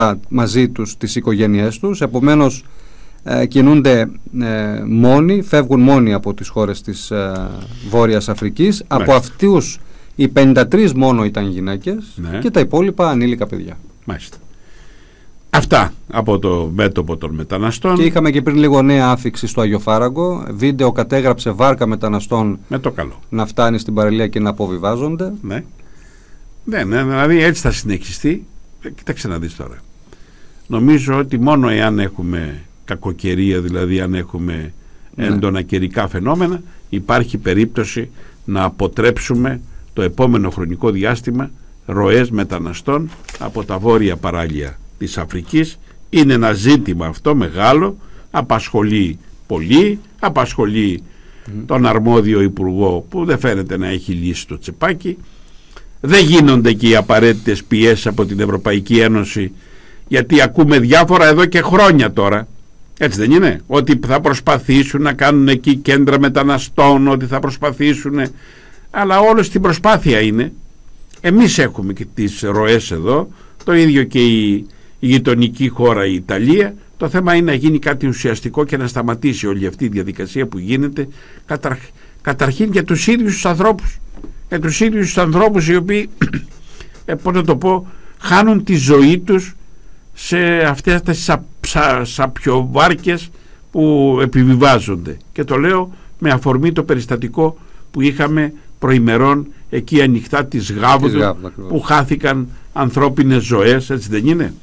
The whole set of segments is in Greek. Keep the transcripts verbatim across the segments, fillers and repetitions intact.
μαζί τους τις οικογένειές τους, επομένως ε, κινούνται ε, μόνοι, φεύγουν μόνοι από τις χώρες της ε, Βόρειας Αφρικής. Ναι. Από αυτούς οι πενήντα τρεις μόνο ήταν γυναίκες, ναι, και τα υπόλοιπα ανήλικα παιδιά. Μάλιστα. Αυτά από το μέτωπο των μεταναστών. Και είχαμε και πριν λίγο νέα άφιξη στο Αγιοφάραγκο. Βίντεο κατέγραψε βάρκα μεταναστών με το καλό να φτάνει στην παραλία και να αποβιβάζονται. Ναι. Ναι, ναι, δηλαδή έτσι θα συνεχιστεί. Κοίταξε να δεις τώρα. Νομίζω ότι μόνο εάν έχουμε κακοκαιρία, δηλαδή αν έχουμε ναι. έντονα καιρικά φαινόμενα, υπάρχει περίπτωση να αποτρέψουμε το επόμενο χρονικό διάστημα ροές μεταναστών από τα βόρεια παράλια της Αφρικής. Είναι ένα ζήτημα αυτό μεγάλο, απασχολεί πολύ, απασχολεί mm. τον αρμόδιο υπουργό που δεν φαίνεται να έχει λύσει το τσεπάκι. Δεν γίνονται και οι απαραίτητες πιέσεις από την Ευρωπαϊκή Ένωση, γιατί ακούμε διάφορα εδώ και χρόνια τώρα, έτσι δεν είναι, ότι θα προσπαθήσουν να κάνουν εκεί κέντρα μεταναστών, ότι θα προσπαθήσουν, αλλά όλο στην προσπάθεια είναι. Εμείς έχουμε και τις ροές εδώ, το ίδιο και η, η γειτονική χώρα η Ιταλία. Το θέμα είναι να γίνει κάτι ουσιαστικό και να σταματήσει όλη αυτή η διαδικασία που γίνεται, καταρχ, καταρχήν για τους ίδιους τους ανθρώπους, για τους ίδιους τους ανθρώπους οι οποίοι ε, πώς να το πω, χάνουν τη ζωή τους σε αυτές τις σα, σα, σαπιοβάρκες που επιβιβάζονται. Και το λέω με αφορμή το περιστατικό που είχαμε προημερών εκεί ανοιχτά της Γάβδου, που χάθηκαν ανθρώπινες ζωές, έτσι δεν είναι?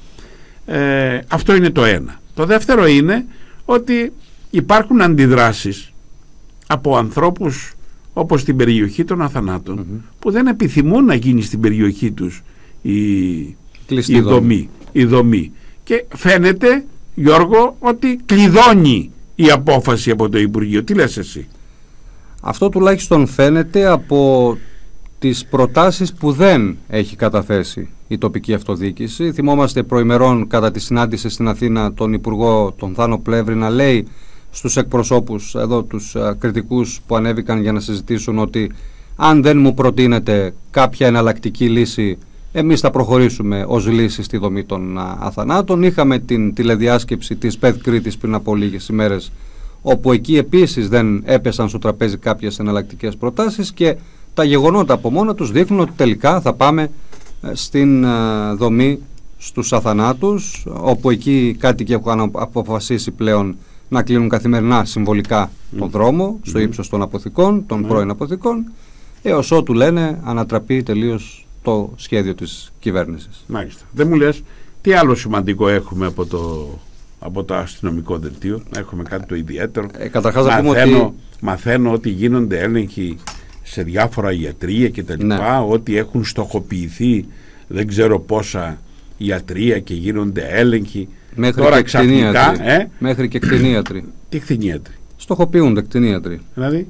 Ε, αυτό είναι το ένα. Το δεύτερο είναι ότι υπάρχουν αντιδράσεις από ανθρώπους όπως στην περιοχή των Αθανάτων, mm-hmm. που δεν επιθυμούν να γίνει στην περιοχή τους η, η, δομή, η δομή. Και φαίνεται, Γιώργο, ότι κλειδώνει η απόφαση από το Υπουργείο. Τι λες εσύ? Αυτό τουλάχιστον φαίνεται από τις προτάσεις που δεν έχει καταθέσει η τοπική αυτοδιοίκηση. Θυμόμαστε προημερών κατά τη συνάντηση στην Αθήνα τον Υπουργό τον Θάνο Πλεύρη να λέει στους εκπροσώπους εδώ, τους α, κριτικούς που ανέβηκαν για να συζητήσουν, ότι αν δεν μου προτείνετε κάποια εναλλακτική λύση, εμείς θα προχωρήσουμε ως λύση στη δομή των α, Αθανάτων. Είχαμε την τηλεδιάσκεψη της ΠΕΔ Κρήτης πριν από λίγες ημέρες, όπου εκεί επίσης δεν έπεσαν στο τραπέζι κάποιες εναλλακτικές προτάσεις, και τα γεγονότα από μόνα τους δείχνουν ότι τελικά θα πάμε στην α, δομή στους Αθανάτους, όπου εκεί κάτοικοι έχουν αποφασίσει πλέον να κλείνουν καθημερινά συμβολικά mm. τον δρόμο στο mm. ύψος των αποθηκών, των mm. πρώην αποθηκών, έως ότου, λένε, ανατραπεί τελείως το σχέδιο της κυβέρνησης. Μάλιστα. Δεν μου λες τι άλλο σημαντικό έχουμε από το, από το αστυνομικό δελτίο? Έχουμε κάτι το ιδιαίτερο? Ε, καταρχάς μαθαίνω, ότι... μαθαίνω ότι γίνονται έλεγχοι σε διάφορα ιατρεία και τα λοιπά, ναι. ότι έχουν στοχοποιηθεί δεν ξέρω πόσα ιατρεία και γίνονται έλεγχοι. Μέχρι τώρα και ξαφνικά, ε? μέχρι και κτηνίατροι. Τι κτηνίατροι? Στοχοποιούνται κτηνίατροι. Δηλαδή,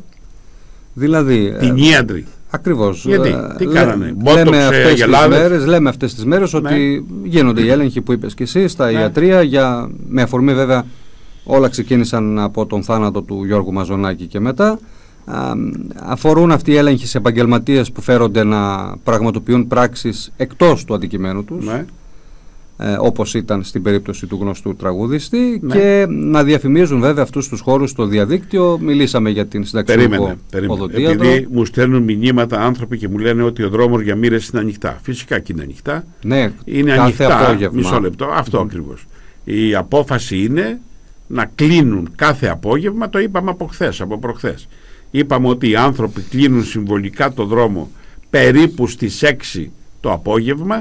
δηλαδή κτηνίατροι. Ακριβώς. Γιατί, τι λέ, κάνανε? Λέμε αυτές, τις μέρες, λέμε αυτές τις μέρες ναι. ότι γίνονται οι έλεγχοι που είπες και εσύ στα ναι. ιατρεία, για, με αφορμή βέβαια όλα ξεκίνησαν από τον θάνατο του Γιώργου Μαζονάκη και μετά. Α, αφορούν αυτοί οι έλεγχοι σε επαγγελματίες που φέρονται να πραγματοποιούν πράξεις εκτός του αντικειμένου τους, ναι. ε, όπως ήταν στην περίπτωση του γνωστού τραγουδιστή, ναι. και να διαφημίζουν βέβαια αυτούς τους χώρους στο διαδίκτυο. Μιλήσαμε για την συνταξιούχο οδοντίατρο. Επειδή μου στέλνουν μηνύματα άνθρωποι και μου λένε ότι ο δρόμος για Μοίρες είναι ανοιχτά. Φυσικά και είναι ανοιχτά. Ναι, είναι κάθε ανοιχτά. Απόγευμα. Μισό λεπτό. Αυτό mm. ακριβώς. Η απόφαση είναι να κλείνουν κάθε απόγευμα. Το είπαμε από χθες, από προχθές. Είπαμε ότι οι άνθρωποι κλείνουν συμβολικά το δρόμο περίπου στις έξι το απόγευμα,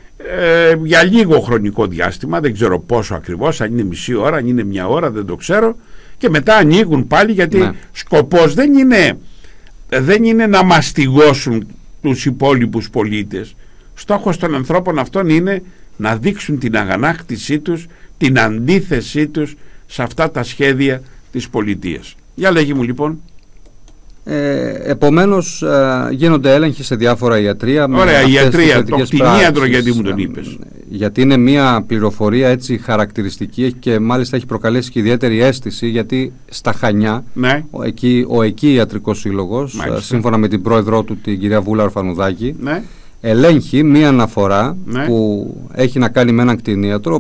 ε, για λίγο χρονικό διάστημα, δεν ξέρω πόσο ακριβώς, αν είναι μισή ώρα, αν είναι μια ώρα, δεν το ξέρω, και μετά ανοίγουν πάλι, γιατί ναι. σκοπός δεν είναι, δεν είναι να μαστιγώσουν τους υπόλοιπους πολίτες. Στόχος των ανθρώπων αυτών είναι να δείξουν την αγανάκτησή τους, την αντίθεσή τους σε αυτά τα σχέδια της πολιτείας. Για λέγει μου λοιπόν. Ε, επομένως ε, γίνονται έλεγχοι σε διάφορα ιατρεία. Ωραία, ιατρεία, το κτηνίατρο, γιατί μου τον είπες? Ε, γιατί είναι μια πληροφορία έτσι χαρακτηριστική και μάλιστα έχει προκαλέσει και ιδιαίτερη αίσθηση, γιατί στα Χανιά, ναι. ο, εκεί, ο εκεί ιατρικός σύλλογος, ε, σύμφωνα με την πρόεδρό του, την κυρία Βούλα Ορφανουδάκη, ναι. ελέγχει μία αναφορά ναι. που έχει να κάνει με έναν κτηνίατρο, ο